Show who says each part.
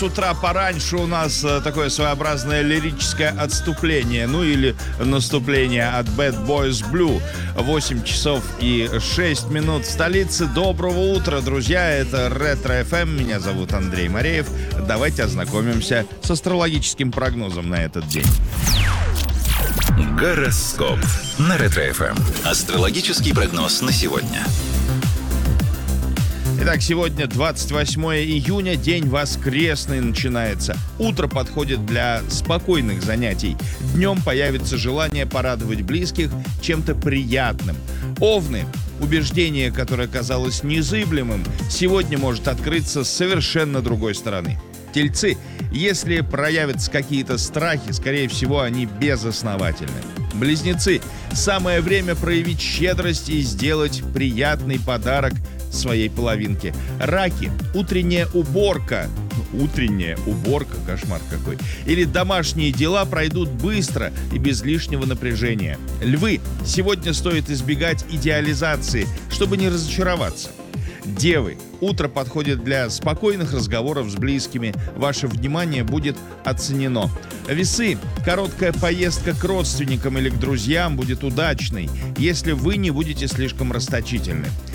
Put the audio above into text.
Speaker 1: С утра пораньше у нас такое своеобразное лирическое отступление, ну или наступление от Bad Boys Blue. 8 часов и 6 минут в столице. Доброго утра, друзья, это Ретро ФМ, меня зовут Андрей Мореев. Давайте ознакомимся с астрологическим прогнозом на этот день.
Speaker 2: Гороскоп на Ретро ФМ. Астрологический прогноз на сегодня.
Speaker 1: Итак, сегодня 28 июня, день воскресный начинается. Утро подходит для спокойных занятий. Днем появится желание порадовать близких чем-то приятным. Овны. Убеждение, которое казалось незыблемым, сегодня может открыться с совершенно другой стороны. Тельцы. Если проявятся какие-то страхи, скорее всего, они безосновательны. Близнецы. Самое время проявить щедрость и сделать приятный подарок своей половинке. Раки. Утренняя уборка, кошмар какой. Или домашние дела пройдут быстро и без лишнего напряжения. Львы. Сегодня стоит избегать идеализации, чтобы не разочароваться. Девы. Утро подходит для спокойных разговоров с близкими. Ваше внимание будет оценено. Весы. Короткая поездка к родственникам или к друзьям будет удачной, если вы не будете слишком расточительны.